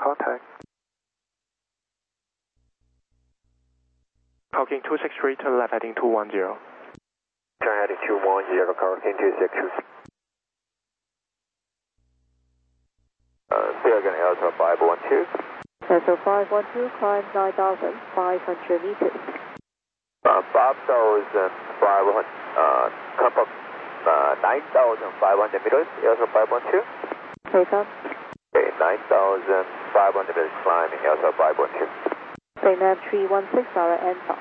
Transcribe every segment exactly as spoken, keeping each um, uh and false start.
contact. Hawking two six three, turn left heading two one zero. Turn heading two one zero, Hawking two six three. Uh, still going to Alpha five one two. Alpha five one two, climb nine thousand five hundred meters. Uh, five thousand five hundred, uh, come up, uh, nine thousand five hundred meters, Alpha five one two. Take on. Okay, nine thousand five hundred meters climbing, Alpha five one two. Vietnam three one six, our end top.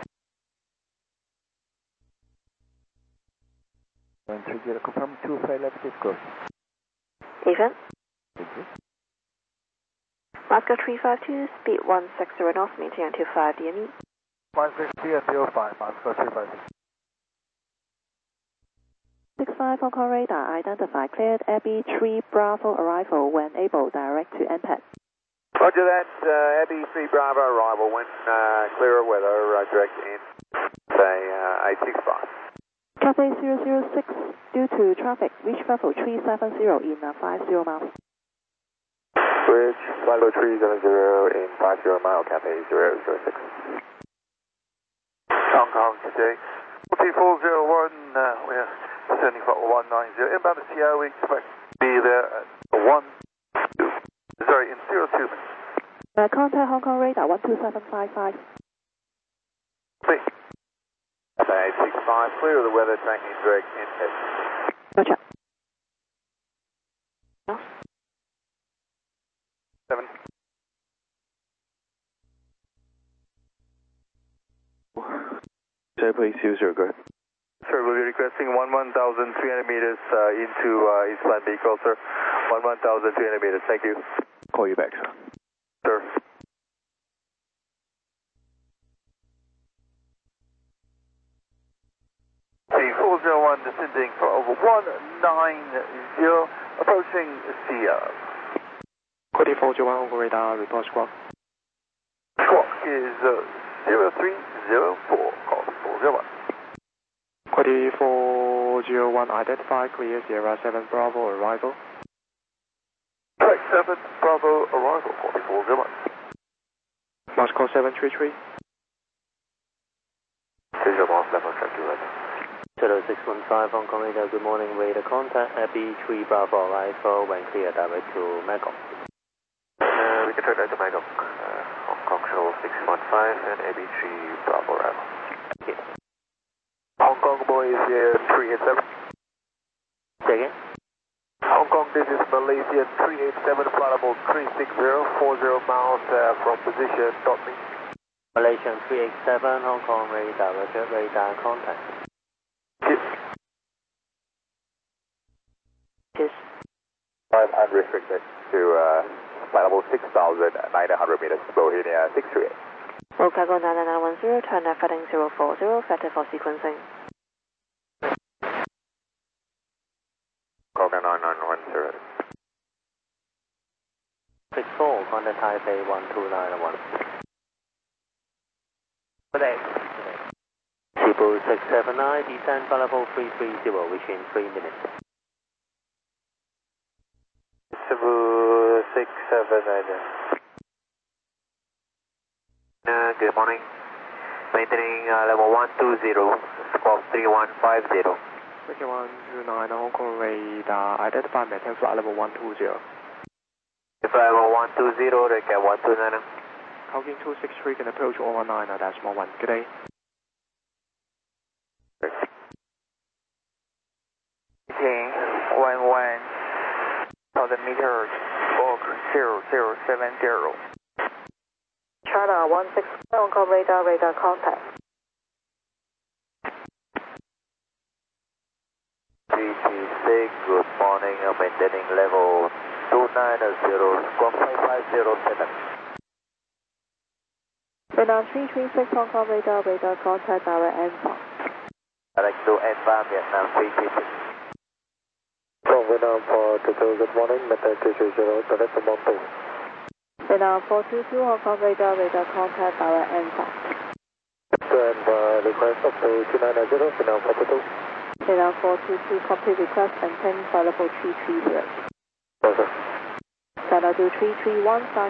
one three zero, confirm two five left is close. Even. Thank you. Moscow three five two, speed one six zero knots, maintain until five D M E. one six zero five, Moscow three five two. six five Hong Kong radar, identify cleared Abbey three Bravo arrival when able, direct to N P A D. Roger that, uh, Abbey three Bravo arrival when uh, clearer weather, uh, direct in, say, uh, eight six five. Cathay zero zero six, due to traffic, reach level three seven zero in uh, five zero miles. Bridge, level three seven zero in five zero mile, Cathay zero zero six. Hong Kong today, T four zero one, uh, we're sending for one nine zero. Inbound to T O, we expect to be there at one two. Sorry, in zero two minutes. Uh, contact Hong Kong radar one two seven five five. Please. Cathay eight six five, clear of the weather, tracking direct in head. Roger. Seven. Sir, please use your good. Sir, we'll be requesting one one thousand three hundred meters uh, into uh, East Land Vehicle, sir. one one thousand three hundred meters, thank you. Call you back, sir. Sir. T four zero one descending for over one nine zero, approaching Sierra. Cody four zero one, Hong Kong radar, report squawk. Squawk is uh, zero three zero four, call four zero one. Cody four zero one, identify clear Sierra seven Bravo arrival. Correct, seven Bravo arrival, call four zero one. Moscow seven three three. Visual Mars level, check you later. Zero six one five Hong Kong radar, good morning, radar contact, Abbey three Bravo arrival, when clear direct to Magog. Uh, we can turn that to Magog, uh, Hong Kong show six one five and Abbey three Bravo arrival. Okay. Hong Kong boy is here, three eight seven. Say again? Hong Kong, this is Malaysian three eight seven, flightable three six zero, four zero miles uh, from position, dot me. Malaysian three eight seven, Hong Kong radar, roger, radar contact. Yes. I'm unrestricted to uh, flight level six thousand nine hundred meters, Bohemia six three eight. Volcago nine nine one zero, turn left heading zero four zero, factor for sequencing. Volcago nine nine one zero. six four, contact Taipei one two nine one. Today. Cebu six seven nine, descend flight level three three zero, within three minutes. Cebu six seven nine. Uh, good morning. Maintaining uh, level one two zero, squawk three one five zero. three one two nine, Hong Kong radar, identify maintain flight level one two zero. Flight level one two zero, they get one two nine. Hawking two six three can approach over nine, that's more one. Good day. one one thousand meters, Volk zero zero seven zero. China one six, Hong Kong radar, radar contact. T T six, good morning, I'm maintaining level two nine zero, squawk five five zero seven. Vietnam three three six, Hong Kong radar, radar contact, our N five. Direct to N five, Vietnam three three six. From Vietnam for two two, good morning, Meta two three zero, direct to Mumbai. Vietnam four two two, Hong Kong radar, radar contact, our N five. And uh, request up to two nine zero, Vietnam four two two. Vietnam four two two, complete request, maintain flight level three three zero. Yes, sir. China two three three one,